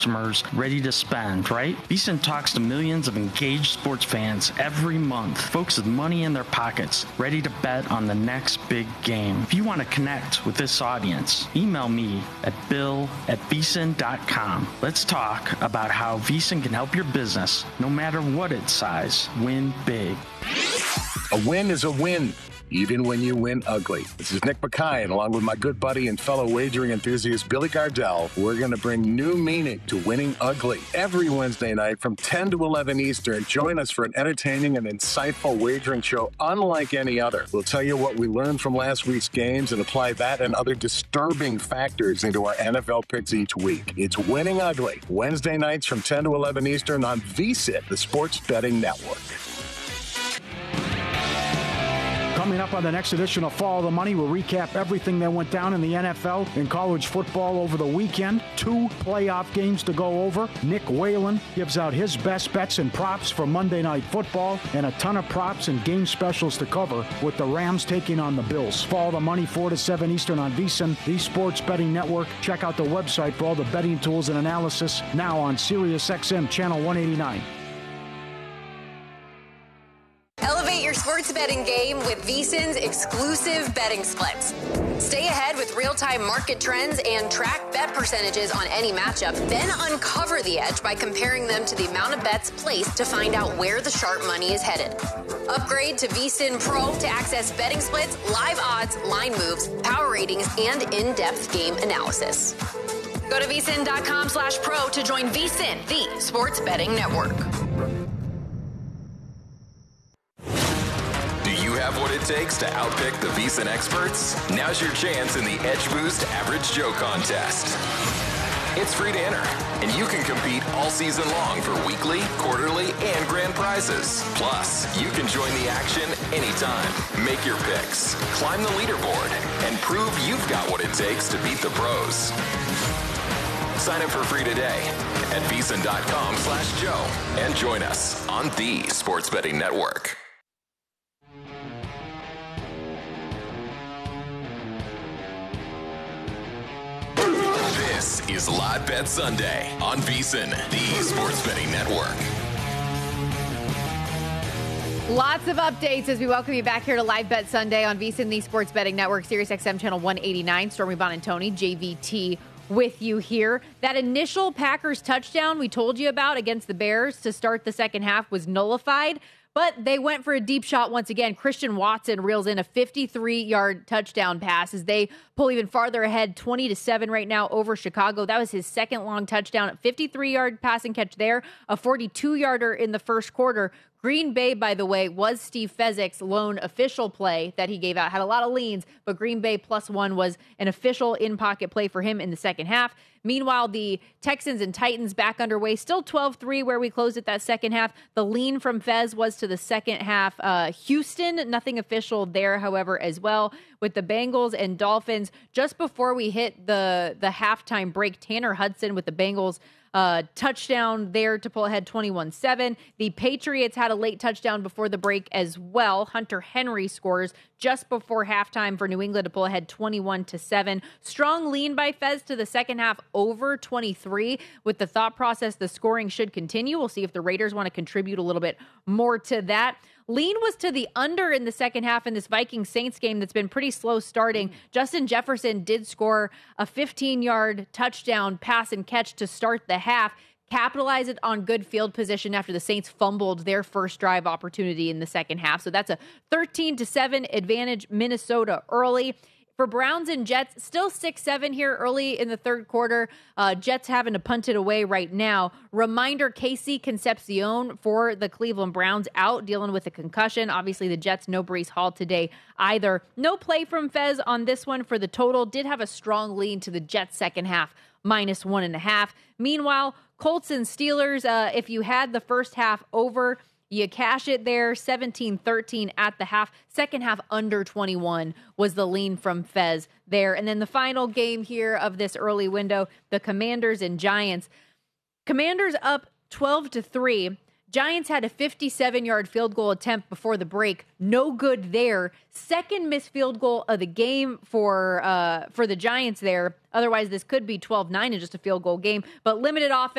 customers ready to spend, right? VSiN talks to millions of engaged sports fans every month, folks with money in their pockets, ready to bet on the next big game. If you want to connect with this audience, email me at bill@vsin.com. Let's talk about how VSiN can help your business, no matter what its size, win big. A win is a win, even when you win ugly. This is Nick Mackay, and along with my good buddy and fellow wagering enthusiast Billy Gardell, we're going to bring new meaning to winning ugly. Every Wednesday night from 10 to 11 Eastern, join us for an entertaining and insightful wagering show unlike any other. We'll tell you what we learned from last week's games and apply that and other disturbing factors into our NFL picks each week. It's Winning Ugly, Wednesday nights from 10 to 11 Eastern on VSiN, the Sports Betting Network. Coming up on the next edition of Follow the Money, we'll recap everything that went down in the NFL and college football over the weekend. 2 playoff games to go over. Nick Whalen gives out his best bets and props for Monday Night Football, and a ton of props and game specials to cover with the Rams taking on the Bills. Follow the Money 4 to 7 Eastern on VSiN, the Sports Betting Network. Check out the website for all the betting tools and analysis, now on SiriusXM Channel 189. Elevate your sports betting game with VSiN's exclusive betting splits. Stay ahead with real-time market trends and track bet percentages on any matchup, then uncover the edge by comparing them to the amount of bets placed to find out where the sharp money is headed. Upgrade to VSiN Pro to access betting splits, live odds, line moves, power ratings, and in-depth game analysis. Go to vsin.com/pro to join VSiN, the Sports Betting Network. Have what it takes to outpick the VSiN experts? Now's your chance in the Edge Boost Average Joe contest. It's free to enter, and you can compete all season long for weekly, quarterly, and grand prizes. Plus, you can join the action anytime. Make your picks, climb the leaderboard, and prove you've got what it takes to beat the pros. Sign up for free today at vsin.com/Joe and join us on the Sports Betting Network. This is Live Bet Sunday on VSiN, the Sports Betting Network. Lots of updates as we welcome you back here to Live Bet Sunday on VSiN, the Sports Betting Network, SiriusXM Channel 189. Stormy Buonantony, JVT with you here. That initial Packers touchdown we told you about against the Bears to start the second half was nullified, but they went for a deep shot once again. Christian Watson reels in a 53-yard touchdown pass as they pull even farther ahead, 20-7 right now over Chicago. That was his second long touchdown, a 53-yard pass and catch there, a 42-yarder in the first quarter. Green Bay, by the way, was Steve Fezzik's lone official play that he gave out. Had a lot of leans, but Green Bay +1 was an official in-pocket play for him in the second half. Meanwhile, the Texans and Titans back underway, still 12-3 where we closed at that second half. The lean from Fez was to the second half. Houston, nothing official there, however, as well. With the Bengals and Dolphins, just before we hit the halftime break, Tanner Hudson with the Bengals touchdown there to pull ahead 21-7. The Patriots had a late touchdown before the break as well. Hunter Henry scores just before halftime for New England to pull ahead 21-7. Strong lean by Fez to the second half over 23 with the thought process the scoring should continue. We'll see if the Raiders want to contribute a little bit more to that. Lean was to the under in the second half in this Vikings-Saints game that's been pretty slow starting. Justin Jefferson did score a 15-yard touchdown pass and catch to start the half, capitalize it on good field position after the Saints fumbled their first drive opportunity in the second half. So that's a 13-7 advantage Minnesota early. For Browns and Jets, still 6-7 here early in the third quarter. Jets having to punt it away right now. Reminder, Casey Concepcion for the Cleveland Browns out, dealing with a concussion. Obviously, the Jets, no Breece Hall today either. No play from Fez on this one for the total. Did have a strong lean to the Jets second half, -1.5. Meanwhile, Colts and Steelers, if you had the first half over, you cash it there, 17-13 at the half. Second half under 21 was the lean from Fez there. And then the final game here of this early window, the Commanders and Giants. Commanders up 12-3. Giants had a 57-yard field goal attempt before the break. No good there. Second missed field goal of the game for the Giants there. Otherwise, this could be 12-9 and just a field goal game. But limited offense.